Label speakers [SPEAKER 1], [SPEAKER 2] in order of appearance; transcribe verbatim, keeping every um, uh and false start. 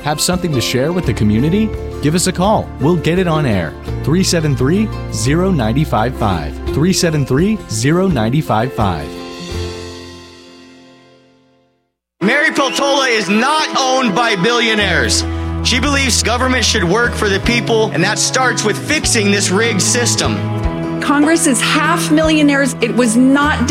[SPEAKER 1] Have something to share with the community? Give us a call. We'll get it on air. three seven three, zero nine five five. three seven three, zero nine five five.
[SPEAKER 2] Mary Peltola is not owned by billionaires. She believes government should work for the people, and that starts with fixing this rigged system.
[SPEAKER 3] Congress is half millionaires. It was not